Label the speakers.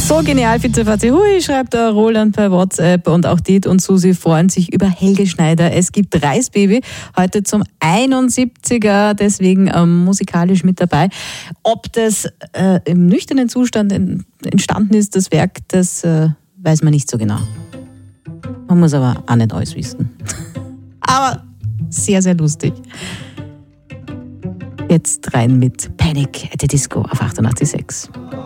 Speaker 1: So genial, Fitzefatze. Hui, schreibt der Roland per WhatsApp, und auch Diet und Susi freuen sich über Helge Schneider. Es gibt Reisbaby heute zum 71er, deswegen musikalisch mit dabei. Ob das im nüchternen Zustand entstanden ist, das Werk, das weiß man nicht so genau. Man muss aber auch nicht alles wissen. Aber sehr, sehr lustig. Jetzt rein mit Panic at the Disco auf 88.6.